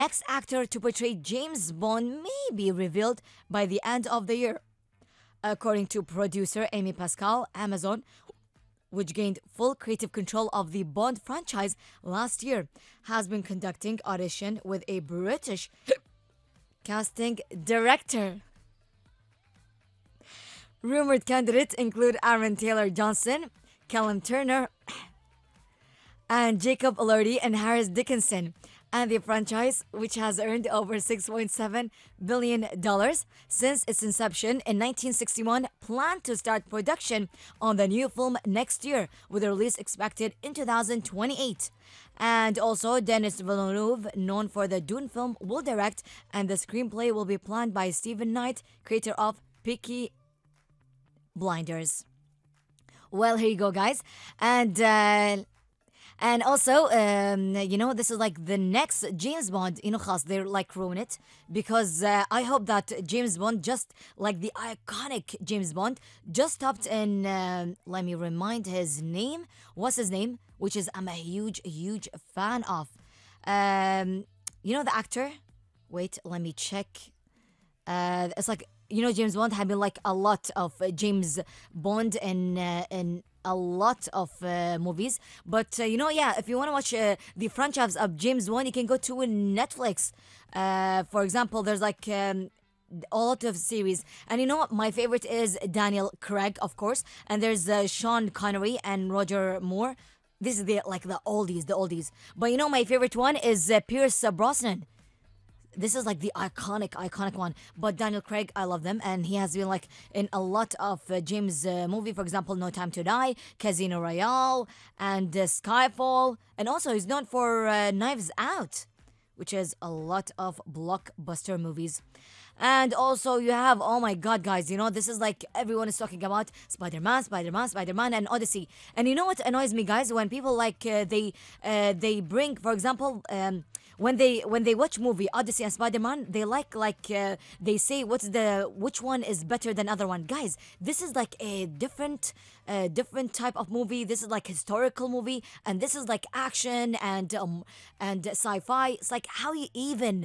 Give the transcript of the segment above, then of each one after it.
next actor to portray James Bond may be revealed by the end of the year. According to producer Amy Pascal, Amazon, which gained full creative control of the Bond franchise last year, has been conducting audition with a British casting director. Rumored candidates include Aaron Taylor Johnson, Callum Turner, and Jacob Elordi and Harris Dickinson. And the franchise, which has earned over $6.7 billion since its inception in 1961, planned to start production on the new film next year, with a release expected in 2028. And also, Denis Villeneuve, known for the Dune film, will direct, and the screenplay will be planned by Stephen Knight, creator of Peaky Blinders. Well, here you go, guys. And also, this is like the next James Bond, khas, they're like ruin it because I hope that James Bond, just like the iconic James Bond, just stopped in, let me remind his name. What's his name? Which is, I'm a huge, huge fan of. The actor? Wait, let me check. It's like, James Bond had been like a lot of James Bond in a lot of movies. But if you want to watch the franchise of James Bond, you can go to Netflix. For example, there's like a lot of series, and my favorite is Daniel Craig, of course, and there's Sean Connery and Roger Moore. This is the oldies. But my favorite one is Pierce Brosnan. This is like the iconic one. But Daniel Craig, I love them, and he has been like in a lot of James movie. For example, No Time to Die, Casino Royale, and Skyfall, and also he's known for Knives Out, which is a lot of blockbuster movies. And also you have, oh my god, guys, this is like everyone is talking about Spider-Man, and Odyssey. And you know what annoys me, guys? When people like they bring, for example, when they watch movie Odyssey and Spider-Man, they they say which one is better than other one. Guys, this is like a different type of movie. This is like historical movie, and this is like action and sci-fi. It's like how you even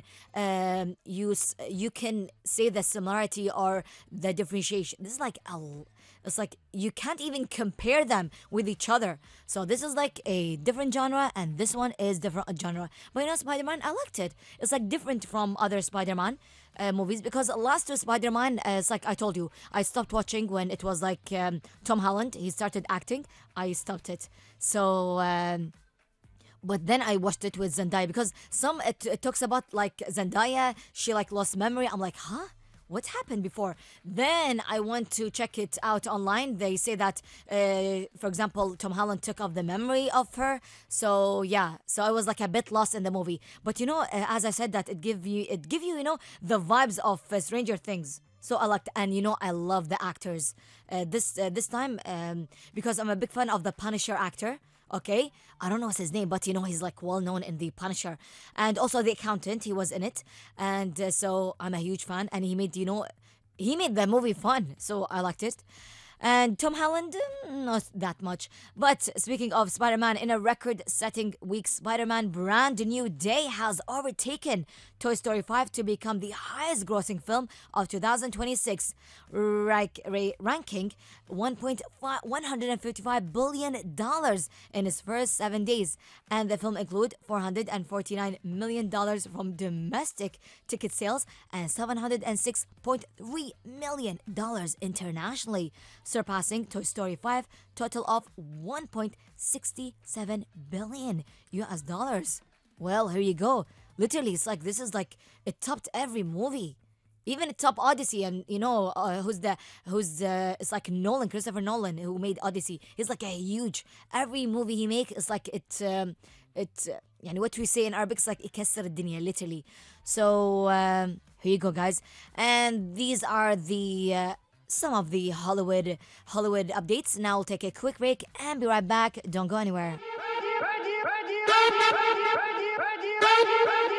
you can say the similarity or the differentiation. This is like it's like you can't even compare them with each other. So this is like a different genre, and this one is different genre. But Spider-Man, I liked it. It's like different from other Spider-Man movies, because last two Spider-Man, it's like I told you, I stopped watching when it was like Tom Holland. He started acting. I stopped it. So. But then I watched it with Zendaya, because it talks about like Zendaya, she like lost memory. I'm like, huh? What happened before? Then I went to check it out online. They say that, for example, Tom Holland took off the memory of her. So yeah, so I was like a bit lost in the movie. But as I said, that it give you the vibes of Stranger Things. So I liked, and I love the actors. This time, because I'm a big fan of the Punisher actor. Okay, I don't know what's his name, but he's like well known in the Punisher, and also the accountant. He was in it, and so I'm a huge fan. And he made the movie fun, so I liked it. And Tom Holland, not that much. But speaking of Spider-Man, in a record-setting week, Spider-Man Brand New Day has overtaken Toy Story 5 to become the highest-grossing film of 2026, ranking $155 billion in its first 7 days. And the film includes $449 million from domestic ticket sales and $706.3 million internationally, surpassing Toy Story 5 total of 1.67 billion US dollars. Well, here you go. Literally, it's like this is like it topped every movie. Even it topped Odyssey, and it's like Christopher Nolan, who made Odyssey. He's like a huge, every movie he makes is like يعني what we say in Arabic is like يكسر الدنيا, literally. So here you go, guys. And these are the some of the Hollywood updates. Now we'll take a quick break and be right back. Don't go anywhere.